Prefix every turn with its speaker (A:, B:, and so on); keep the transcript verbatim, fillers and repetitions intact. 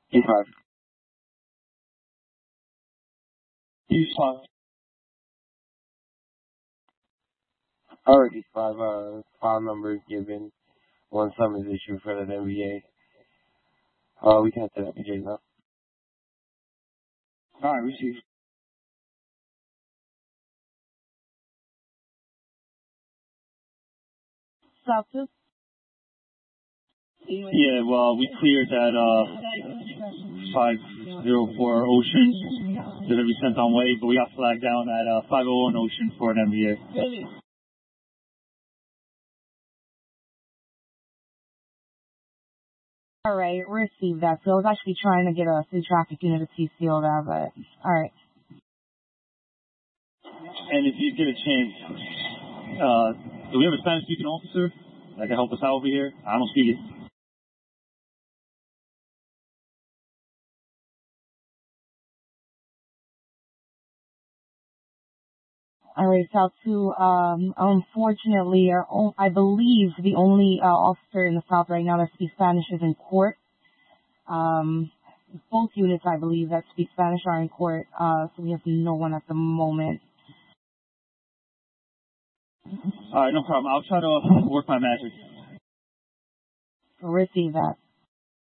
A: E five. E five. Alright, five, uh, file number is given. One summons issued for the N B A. Uh, we can enter that P J now. Alright, receive.
B: South two?
C: Yeah, well, we cleared that, uh, five oh four Ocean. Gonna be sent on way, but we got flagged down at, uh, five oh one Ocean for an N B A.
B: Alright, received that. So I was actually trying to get a city traffic unit to T C O that, but, alright.
C: And if you get a chance, uh, do we have a Spanish speaking officer that can help us out over here? I don't speak it.
B: Alright, South two, um, unfortunately, our own, I believe the only, uh, officer in the South right now that speaks Spanish is in court. Um, both units, I believe, that speak Spanish are in court, uh, so we have no one at the moment.
C: Alright, no problem. I'll try to work my magic.
B: Receive that.